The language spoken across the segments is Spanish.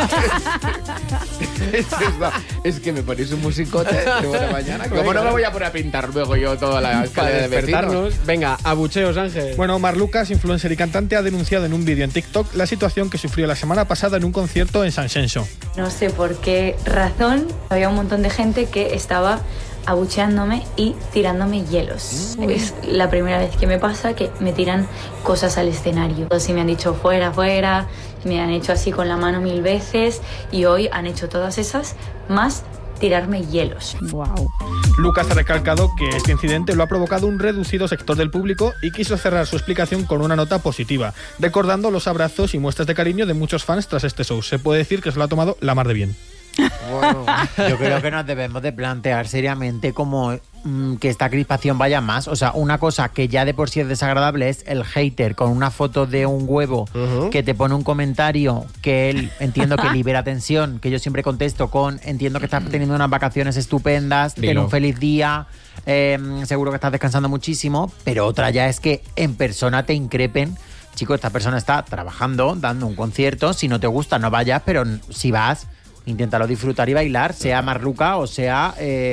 Es que me ponéis un musicote de buena mañana. ¿Cómo no me voy a poner a pintar luego yo toda la escalera de vecinos? Venga, abucheos, Ángel. Bueno, Mar Lucas, influencer y cantante, ha denunciado en un vídeo en TikTok la situación que sufrió la semana pasada en un concierto en San Xenxo. No sé por qué razón había un montón de gente que estaba abucheándome y tirándome hielos. Es la primera vez que me pasa que me tiran cosas al escenario. Todos sí me han dicho fuera, fuera, me han hecho así con la mano 1000 veces y hoy han hecho todas esas más tirarme hielos. Wow. Lucas ha recalcado que este incidente lo ha provocado un reducido sector del público y quiso cerrar su explicación con una nota positiva, recordando los abrazos y muestras de cariño de muchos fans tras este show. Se puede decir que se lo ha tomado la mar de bien. Bueno, yo creo que nos debemos de plantear seriamente como que esta crispación vaya más. O sea, una cosa que ya de por sí es desagradable es el hater con una foto de un huevo que te pone un comentario que él, entiendo que libera tensión, que yo siempre contesto con entiendo que estás teniendo unas vacaciones estupendas, ten un feliz día, seguro que estás descansando muchísimo, pero otra ya es que en persona te increpen. Chico, esta persona está trabajando, dando un concierto, si no te gusta no vayas, pero si vas, inténtalo disfrutar y bailar, sea Marluca o sea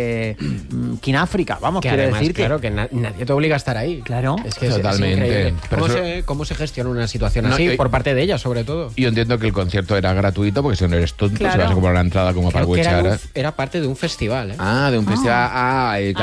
Kináfrica, vamos, que quiero además, decir claro, que nadie te obliga a estar ahí. Claro. Es que totalmente. Es increíble. ¿Cómo se gestiona una situación así por parte de ella, sobre todo? Yo entiendo que el concierto era gratuito, porque si no eres tonto, se vas a comprar la entrada como para buchear. Era parte de un festival, ¿eh? Ah, de un festival. Ahí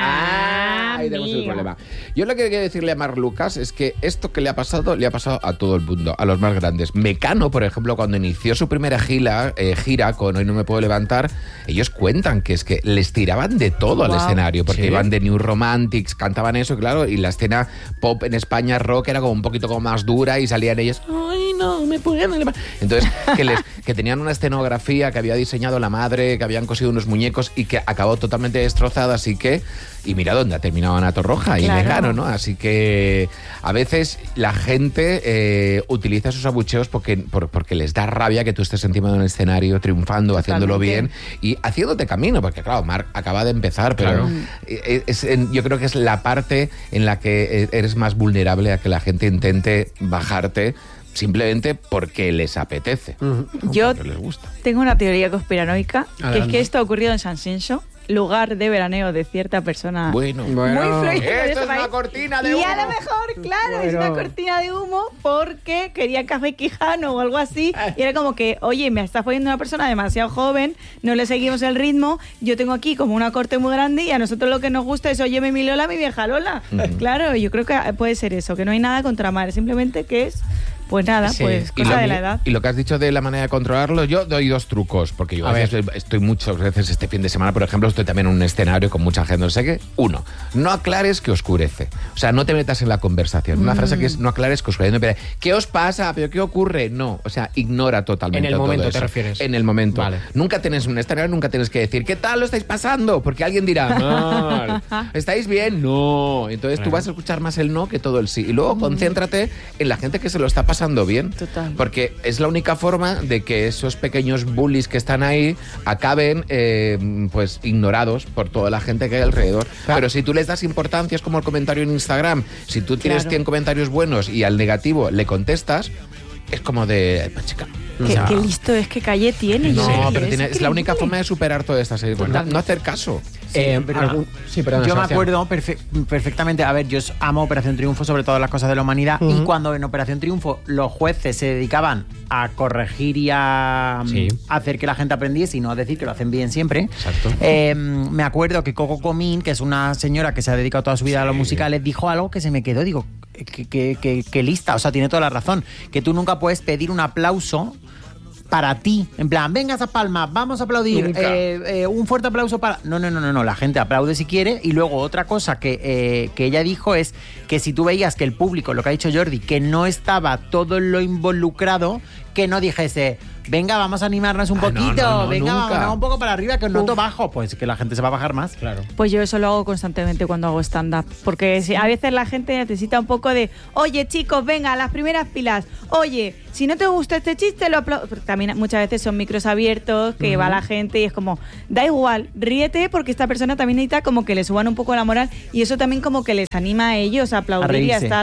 tenemos el problema. Yo lo que quería decirle a Mar Lucas es que esto que le ha pasado a todo el mundo, a los más grandes. Mecano, por ejemplo, cuando inició su primera gira con Hoy no me puedo levantar, ellos cuentan que es que les tiraban de todo al escenario, porque iban de New Romantics, cantaban eso, claro, y la escena pop en España, rock, era como un poquito como más dura y salían ellos, ay, no, me puedo levantar. Entonces, que tenían una escenografía que había diseñado la madre, que habían cosido unos muñecos y que acabó totalmente destrozada, así que, y mira dónde ha terminado Ana Torroja y Mecano, ¿no? Así que a veces la gente utiliza esos abucheos porque les da rabia que tú estés encima de un escenario triunfando, haciéndolo bien y haciéndote camino, porque claro, Marc acaba de empezar, pero yo creo que es la parte en la que eres más vulnerable a que la gente intente bajarte simplemente porque les apetece. Yo les gusta. tengo una teoría conspiranoica, Adelante. que es que esto ha ocurrido en San Xenxo, lugar de veraneo de cierta persona Bueno. muy influyente de Esto ese es una país. cortina de Y humo. a lo mejor, claro, es una cortina de humo porque quería café quijano o algo así. Y era como que, oye, me estás poniendo una persona demasiado joven, no le seguimos el ritmo, yo tengo aquí como una corte muy grande y a nosotros lo que nos gusta es, oye, mi Lola, mi vieja Lola. Claro, yo creo que puede ser eso, que no hay nada contra Mar, simplemente que es... Pues nada, pues cosa de la edad. Y lo que has dicho de la manera de controlarlo, yo doy 2 trucos, porque yo a veces estoy muchas veces este fin de semana, por ejemplo, estoy también en un escenario con mucha gente, no sé qué. 1, no aclares que oscurece. O sea, no te metas en la conversación. Una frase que es no aclares que oscurece. No, pero, ¿qué os pasa? ¿Pero qué ocurre? No, o sea, ignora totalmente En el momento todo te eso. refieres. En el momento. Vale. Nunca tienes un escenario, nunca tienes que decir, ¿qué tal lo estáis pasando? Porque alguien dirá, no. ¿Estáis bien? No. Entonces tú vas a escuchar más el no que todo el sí. Y luego concéntrate en la gente que se lo está pasando bien. Total. Porque es la única forma de que esos pequeños bullies que están ahí acaben pues ignorados por toda la gente que hay alrededor. Claro. Pero si tú les das importancia, es como el comentario en Instagram. Si tú tienes 100 comentarios buenos y al negativo le contestas, es como de... Pues, chica, Qué listo es, que calle tiene. no, pero es es la única forma de superar toda esta serie. No hacer caso. Perdona, yo me Sebastián. acuerdo perfectamente, a ver, yo amo Operación Triunfo sobre todas las cosas de la humanidad, y cuando en Operación Triunfo los jueces se dedicaban a corregir y a hacer que la gente aprendiese y no a decir que lo hacen bien siempre. Exacto. Me acuerdo que Coco Comín, que es una señora que se ha dedicado toda su vida a los musicales, dijo algo que se me quedó, digo, que lista, o sea, tiene toda la razón, que tú nunca puedes pedir un aplauso para ti, en plan, venga esa palma, vamos a aplaudir, un fuerte aplauso para... No, la gente aplaude si quiere. Y luego otra cosa que ella dijo es que si tú veías que el público, lo que ha dicho Jordi, que no estaba todo lo involucrado, que no dijese, venga, vamos a animarnos un poquito, venga, vamos un poco para arriba, que os noto bajo, pues que la gente se va a bajar más. Claro. Pues yo eso lo hago constantemente cuando hago stand-up, porque a veces la gente necesita un poco de, oye chicos, venga, las primeras pilas, oye, si no te gusta este chiste, lo aplaudo. También muchas veces son micros abiertos, que va la gente y es como, da igual, ríete, porque esta persona también necesita como que le suban un poco la moral, y eso también como que les anima a ellos a aplaudir y a estar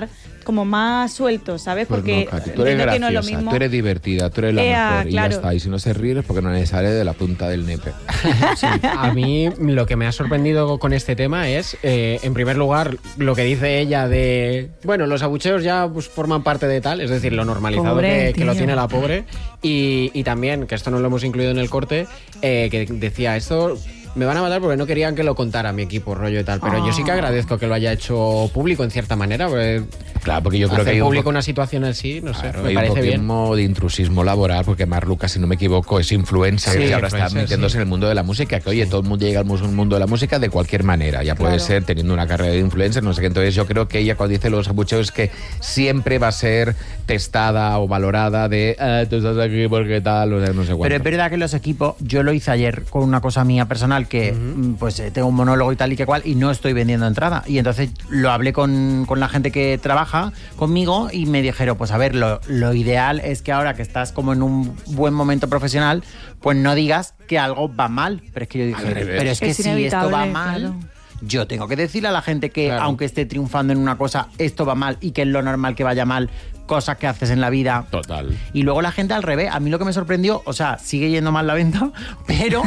como más sueltos, ¿sabes? Pues porque no, Katy, tú eres entiendo que no es lo graciosa, mismo. tú eres divertida, tú eres la mejor y claro. ya está. Y si no se ríe es porque no le sale de la punta del nepe. Sí, a mí lo que me ha sorprendido con este tema es, en primer lugar, lo que dice ella de... Bueno, los abucheos ya pues, forman parte de tal, es decir, lo normalizado Pobre, que lo tío. tiene la pobre. Y también, que esto no lo hemos incluido en el corte, que decía, esto... Me van a matar porque no querían que lo contara mi equipo, rollo y tal. Pero yo sí que agradezco que lo haya hecho público en cierta manera. Claro, porque yo creo que hay público una situación así, no sé, claro, me hay parece un bien. poquito de intrusismo laboral, porque Marc Lucas, si no me equivoco, es influencer Sí, y ahora está influencer, metiéndose en el mundo de la música, que oye, todo el mundo llega al mundo de la música de cualquier manera, ya puede ser teniendo una carrera de influencer, no sé qué. Entonces yo creo que ella cuando dice los abucheos es que siempre va a ser testada o valorada de tú estás aquí porque tal, o sea, no sé cuánto. Pero es verdad que los equipos, yo lo hice ayer con una cosa mía personal que pues tengo un monólogo y tal y que cual y no estoy vendiendo entrada. Y entonces lo hablé con la gente que trabaja conmigo y me dijeron, pues a ver, lo ideal es que ahora que estás como en un buen momento profesional, pues no digas que algo va mal. Pero es que yo dije, pero es que si esto va mal... claro. Yo tengo que decirle a la gente que aunque esté triunfando en una cosa, esto va mal y que es lo normal que vaya mal, cosas que haces en la vida. Total. Y luego la gente al revés. A mí lo que me sorprendió, o sea, sigue yendo mal la venta, pero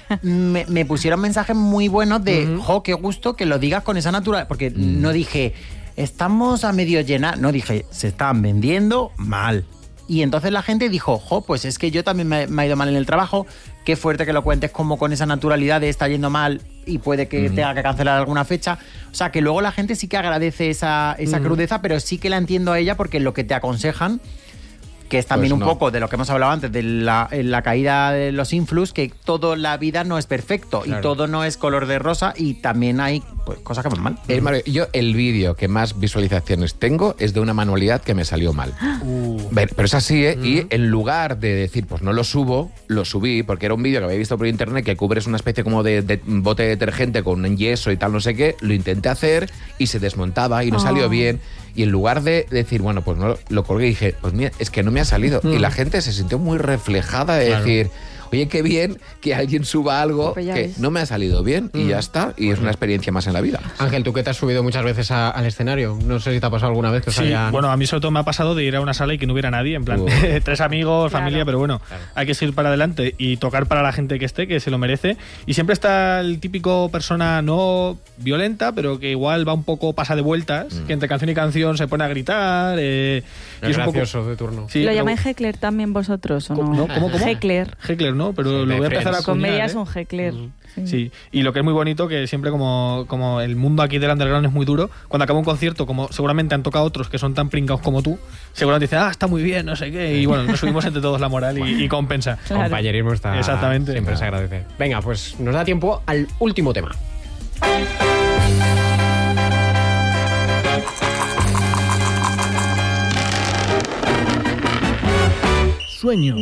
me pusieron mensajes muy buenos de, jo, qué gusto que lo digas con esa naturalidad. Porque no dije, estamos a medio llenar. No, dije, se están vendiendo mal. Y entonces la gente dijo, jo, pues es que yo también me ha ido mal en el trabajo. Qué fuerte que lo cuentes como con esa naturalidad de está yendo mal y puede que tenga que cancelar alguna fecha. O sea, que luego la gente sí que agradece esa crudeza, pero sí que la entiendo a ella porque lo que te aconsejan, que es también Pues un poco de lo que hemos hablado antes, de la caída de los influx, que toda la vida no es perfecto y todo no es color de rosa y también hay pues, cosas que van mal. Yo el vídeo que más visualizaciones tengo es de una manualidad que me salió mal. Pero es así, ¿eh? Y en lugar de decir, pues no lo subo, lo subí, porque era un vídeo que había visto por internet que cubres una especie como de bote de detergente con un yeso y tal, no sé qué. Lo intenté hacer y se desmontaba y no salió bien. Y en lugar de decir, bueno, pues no lo colgué y dije, pues mira, es que no me ha salido. Y la gente se sintió muy reflejada de decir, oye, qué bien que alguien suba algo Pues ya que ves. no me ha salido bien y ya está. Y es una experiencia más en la vida. Ángel, tú que te has subido muchas veces al escenario, no sé si te ha pasado alguna vez que os Sí, hayan... bueno, a mí sobre todo me ha pasado de ir a una sala y que no hubiera nadie, en plan, 3 amigos, familia, pero bueno, hay que seguir para adelante y tocar para la gente que esté, que se lo merece. Y siempre está el típico persona no violenta, pero que igual va un poco pasa de vueltas, que entre canción y canción se pone a gritar. Y es un poco... gracioso de turno. Sí, ¿Lo pero- llamáis heckler también vosotros o no? ¿No? ¿Cómo? Heckler. Heckler, ¿no? Pero lo voy a empezar a Con acuñar, medias ¿eh? un heckler. Sí, y lo que es muy bonito, que siempre como el mundo aquí del underground es muy duro, cuando acaba un concierto, como seguramente han tocado otros que son tan pringados como tú, seguramente dicen, está muy bien, no sé qué, y bueno, nos subimos entre todos la moral y compensa. Claro. Compañerismo está... Exactamente. Siempre se agradece. Venga, pues nos da tiempo al último tema. Sueño.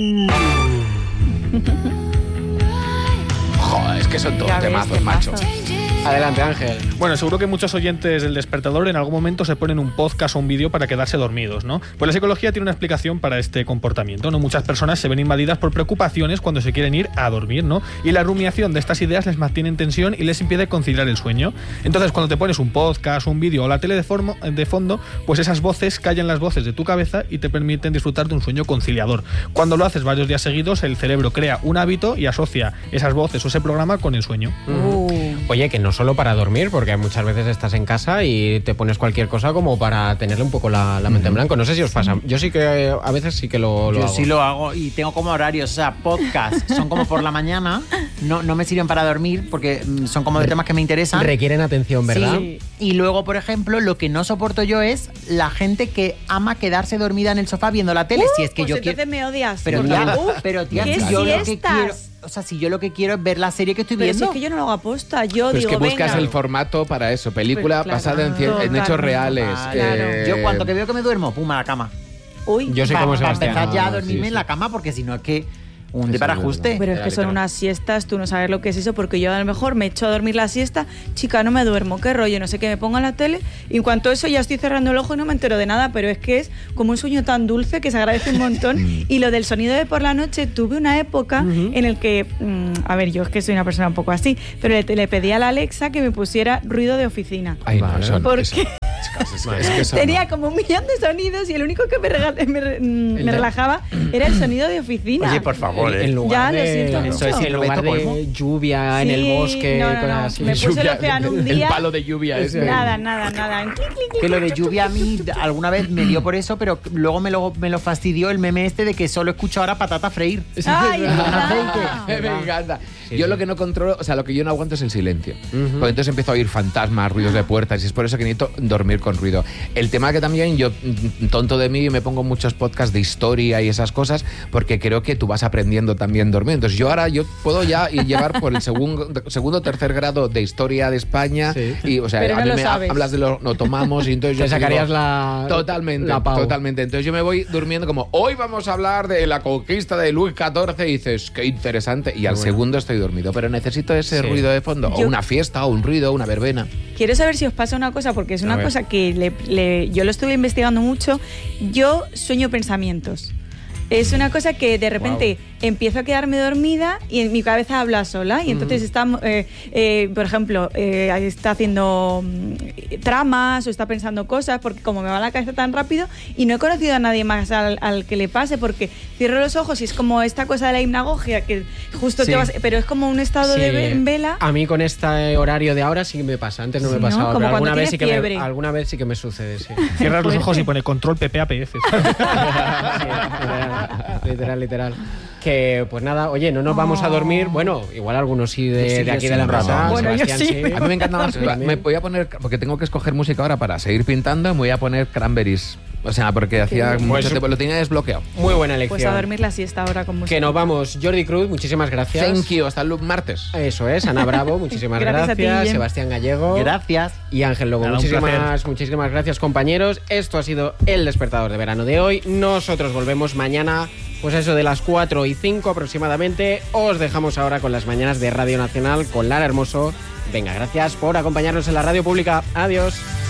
Joder, es que son todos Ya ves, temazos, macho. Adelante, Ángel. Bueno, seguro que muchos oyentes del Despertador en algún momento se ponen un podcast o un vídeo para quedarse dormidos, ¿no? Pues la psicología tiene una explicación para este comportamiento, ¿no? Muchas personas se ven invadidas por preocupaciones cuando se quieren ir a dormir, ¿no? Y la rumiación de estas ideas les mantiene en tensión y les impide conciliar el sueño. Entonces, cuando te pones un podcast, un vídeo o la tele de fondo, pues esas voces callan las voces de tu cabeza y te permiten disfrutar de un sueño conciliador. Cuando lo haces varios días seguidos, el cerebro crea un hábito y asocia esas voces o ese programa con el sueño. Oye, que no solo para dormir, porque muchas veces estás en casa y te pones cualquier cosa como para tenerle un poco la mente en blanco. No sé si os pasa. Yo sí que a veces sí que lo Yo hago. sí lo hago y tengo como horarios, o sea, podcasts son como por la mañana, no me sirven para dormir porque son como de temas que me interesan. Requieren atención, ¿verdad? Sí. Y luego, por ejemplo, lo que no soporto yo es la gente que ama quedarse dormida en el sofá viendo la tele. Si es que pues yo entonces quiero... me odias. Pero porque, tía, ¿qué si yo lo que siestas? quiero... O sea, si yo lo que quiero es ver la serie que estoy Pero si viendo... es que yo no lo hago aposta. Yo Pero es digo, que buscas venga. el formato para eso. Película Pues claro, basada en totalmente. hechos reales. Claro. Yo cuanto que veo que me duermo, pum, a la cama. Uy, Yo soy como Para Sebastián. empezar ya a Ah, dormirme sí, en sí. la cama porque si no es que un Eso para es ajuste. pero es que son unas siestas, tú no sabes lo que es eso, porque yo a lo mejor me echo a dormir la siesta, chica, no me duermo, qué rollo, no sé qué, me pongo en la tele y en cuanto a eso ya estoy cerrando el ojo y no me entero de nada, pero es que es como un sueño tan dulce que se agradece un montón. Y lo del sonido de por la noche, tuve una época en el que, a ver, yo es que soy una persona un poco así, pero le pedí a la Alexa que me pusiera ruido de oficina. Ay, no, Vale. eso no, ¿Por eso- qué? es Lucas. Es que eso Tenía no. como 1 millón de sonidos y el único que me relajaba era el sonido de oficina. Oye, por favor, En lugar Ya, lo de, siento mucho. Eso es en lugar Beto de Olmo. lluvia en el Sí, bosque, no, cosas así. me puse el océano un día. El palo de lluvia ese. Nada. Que lo de lluvia a mí alguna vez me dio por eso, pero luego me lo fastidió el meme este de que solo escucho ahora patata freír. Ay, Me encanta. Yo lo que no controlo, o sea, lo que yo no aguanto es el silencio. Porque entonces empiezo a oír fantasmas, ruidos de puertas, y es por eso que necesito dormir con ruido. El tema que también yo, tonto de mí, me pongo muchos podcasts de historia y esas cosas, porque creo que tú vas aprendiendo también dormiendo. Entonces yo puedo ya llevar por el segundo tercer grado de historia de España. Sí. Y, o sea, Pero a no mí lo me sabes. hablas de lo tomamos y entonces yo Te te sacarías digo, la Pau. Totalmente. Entonces yo me voy durmiendo como, hoy vamos a hablar de la conquista de Luis XIV y dices, qué interesante. Y al segundo estoy dormido, pero necesito ese Sí. ruido de fondo. O Yo- una fiesta, o un ruido, una verbena. Quiero saber si os pasa una cosa, porque es A una ver. cosa que yo lo estuve investigando mucho. Yo sueño pensamientos. Es una cosa que de repente empiezo a quedarme dormida y en mi cabeza habla sola. Y entonces está, por ejemplo, está haciendo tramas o está pensando cosas, porque como me va la cabeza tan rápido, y no he conocido a nadie más al que le pase, porque cierro los ojos y es como esta cosa de la hipnagogia, que justo Sí. te vas, pero es como un estado Sí. en vela. A mí con este horario de ahora sí que me pasa. Antes no Sí, me ¿no? pasaba, Como pero cuando alguna vez, tienes fiebre. alguna vez sí que me sucede, sí. Cierras los ojos y pone control PPAPF. Sí, literal. Que pues nada, oye, no nos vamos a dormir. Bueno, igual algunos sí de aquí de la mesa. Bueno, yo Sebastián, sí. A mí me encanta más. Me voy a poner, porque tengo que escoger música ahora para seguir pintando, me voy a poner Cranberries. O sea, porque hacía bien. mucho Pues- tiempo, lo tenía desbloqueado. Muy buena elección. Pues a dormir la siesta ahora con música. Que nos vamos. Jordi Cruz, muchísimas gracias. Thank you, hasta el martes. Eso es, Ana Bravo, muchísimas Gracias a ti, Guillem. Sebastián Gallego. Gracias. Y Ángel Lobo, Nada, un muchísimas gracias, compañeros. Esto ha sido el despertador de verano de hoy. Nosotros volvemos mañana, pues a eso de las 4:05 aproximadamente. Os dejamos ahora con las mañanas de Radio Nacional con Lara Hermoso. Venga, gracias por acompañarnos en la radio pública. Adiós.